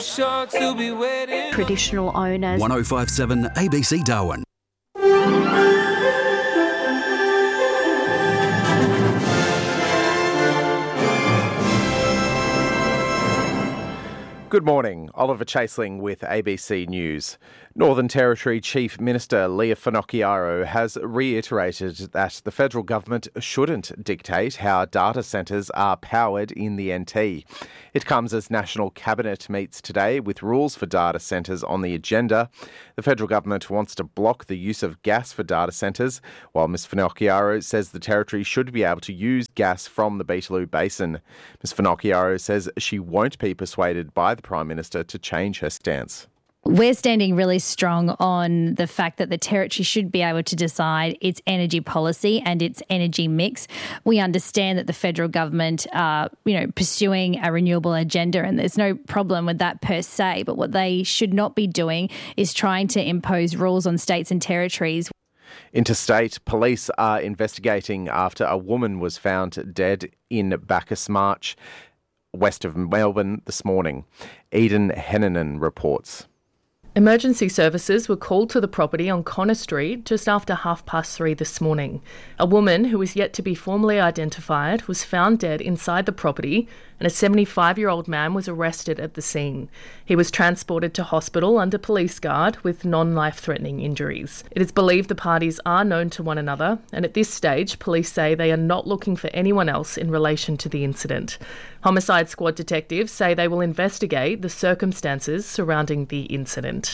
Sharks will be waiting. Traditional owners. 1057 ABC Darwin. Good morning. Oliver Chaseling with ABC News. Northern Territory Chief Minister Leah Finocchiaro has reiterated that the federal government shouldn't dictate how data centres are powered in the NT. It comes as National Cabinet meets today with rules for data centres on the agenda. The federal government wants to block the use of gas for data centres, while Ms Finocchiaro says the Territory should be able to use gas from the Beetaloo Basin. Ms Finocchiaro says she won't be persuaded by the Prime Minister to change her stance. We're standing really strong on the fact that the Territory should be able to decide its energy policy and its energy mix. We understand that the federal government are, pursuing a renewable agenda, and there's no problem with that per se. But what they should not be doing is trying to impose rules on states and territories. Interstate police are investigating after a woman was found dead in Bacchus Marsh, west of Melbourne, this morning. Eden Hennanen reports. Emergency services were called to the property on Connor Street just after 3:30 this morning. A woman who is yet to be formally identified was found dead inside the property, and a 75-year-old man was arrested at the scene. He was transported to hospital under police guard with non-life-threatening injuries. It is believed the parties are known to one another, and at this stage, police say they are not looking for anyone else in relation to the incident. Homicide Squad detectives say they will investigate the circumstances surrounding the incident.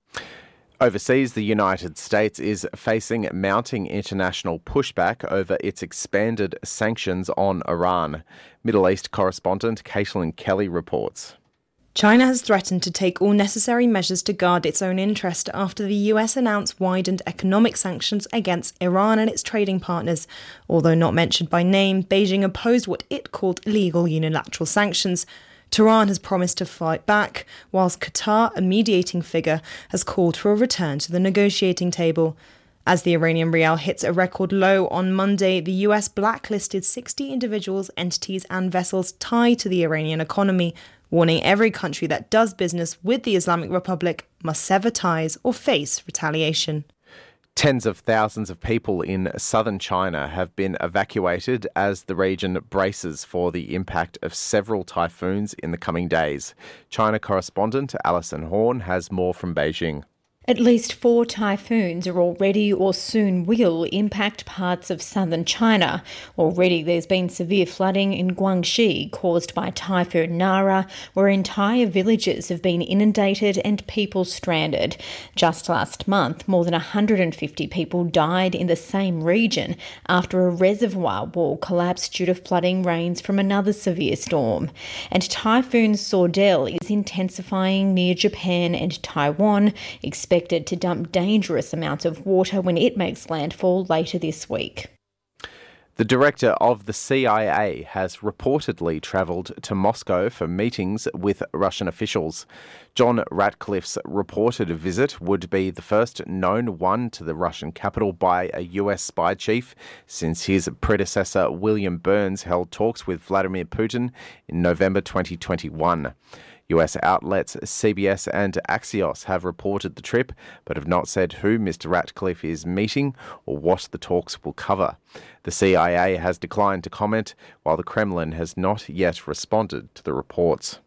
Overseas, the United States is facing mounting international pushback over its expanded sanctions on Iran. Middle East correspondent Caitlin Kelly reports. China has threatened to take all necessary measures to guard its own interest after the US announced widened economic sanctions against Iran and its trading partners. Although not mentioned by name, Beijing opposed what it called illegal unilateral sanctions. Tehran has promised to fight back, whilst Qatar, a mediating figure, has called for a return to the negotiating table. As the Iranian rial hits a record low on Monday, the US blacklisted 60 individuals, entities and vessels tied to the Iranian economy, warning every country that does business with the Islamic Republic must sever ties or face retaliation. Tens of thousands of people in southern China have been evacuated as the region braces for the impact of several typhoons in the coming days. China correspondent Alison Horn has more from Beijing. At least 4 typhoons are already or soon will impact parts of southern China. Already there's been severe flooding in Guangxi caused by Typhoon Nara, where entire villages have been inundated and people stranded. Just last month, more than 150 people died in the same region after a reservoir wall collapsed due to flooding rains from another severe storm. And Typhoon Sordell is intensifying near Japan and Taiwan, expected to dump dangerous amounts of water when it makes landfall later this week. The director of the CIA has reportedly travelled to Moscow for meetings with Russian officials. John Ratcliffe's reported visit would be the first known one to the Russian capital by a US spy chief since his predecessor William Burns held talks with Vladimir Putin in November 2021. US outlets CBS and Axios have reported the trip, but have not said who Mr. Ratcliffe is meeting or what the talks will cover. The CIA has declined to comment, while the Kremlin has not yet responded to the reports.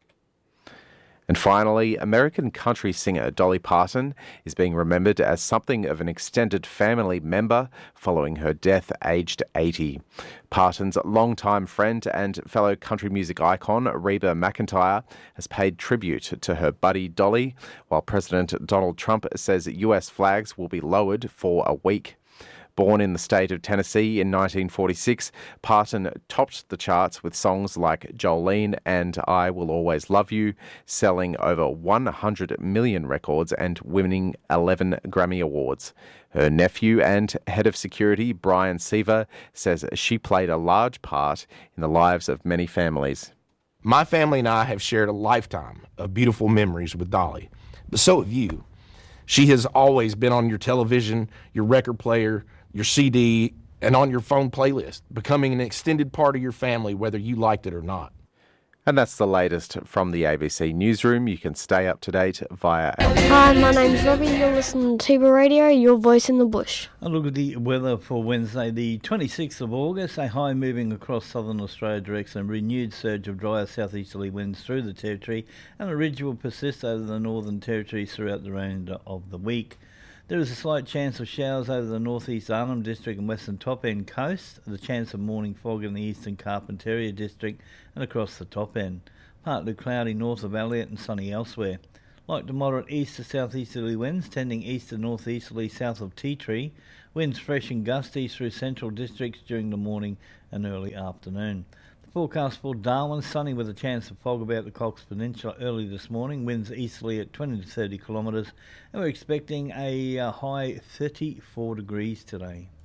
And finally, American country singer Dolly Parton is being remembered as something of an extended family member following her death aged 80. Parton's longtime friend and fellow country music icon Reba McEntire has paid tribute to her buddy Dolly, while President Donald Trump says US flags will be lowered for a week. Born in the state of Tennessee in 1946, Parton topped the charts with songs like Jolene and I Will Always Love You, selling over 100 million records and winning 11 Grammy Awards. Her nephew and head of security, Brian Seaver, says she played a large part in the lives of many families. My family and I have shared a lifetime of beautiful memories with Dolly, but so have you. She has always been on your television, your record player, your CD, and on your phone playlist, becoming an extended part of your family whether you liked it or not. And that's the latest from the ABC Newsroom. You can stay up to date via our... Hi, my name's Robbie. You're listening to Tiba Radio, your voice in the bush. A look at the weather for Wednesday, the 26th of August. A high moving across southern Australia directs a renewed surge of drier southeasterly winds through the Territory, and a ridge will persist over the Northern Territory throughout the remainder of the week. There is a slight chance of showers over the northeast Arnhem District and western Top End coast, the chance of morning fog in the eastern Carpentaria District and across the Top End. Partly cloudy north of Elliot and sunny elsewhere. Light to moderate east to southeasterly winds, tending east to northeasterly south of Tea Tree. Winds fresh and gusty through central districts during the morning and early afternoon. Forecast for Darwin, sunny with a chance of fog about the Cox Peninsula early this morning, winds easterly at 20 to 30 kilometres, and we're expecting a high 34 degrees today.